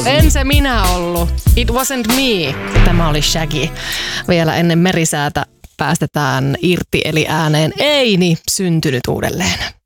En se minä ollut. It wasn't me. Tämä oli Shaggy. Vielä ennen merisäätä päästetään irti eli ääneen Eini syntynyt uudelleen.